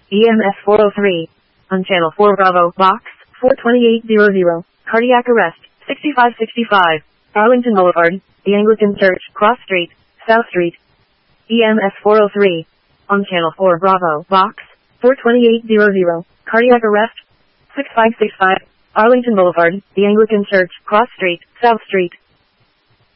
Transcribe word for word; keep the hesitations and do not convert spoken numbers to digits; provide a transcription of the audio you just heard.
E M S four oh three. On Channel four Bravo, Box four twenty-eight hundred. Cardiac arrest, sixty-five sixty-five. Arlington Boulevard, The Anglican Church, Cross Street, South Street. E M S four oh three. On Channel four Bravo, Box four twenty-eight hundred. Cardiac arrest, sixty-five sixty-five. Arlington Boulevard, The Anglican Church, Cross Street, South Street.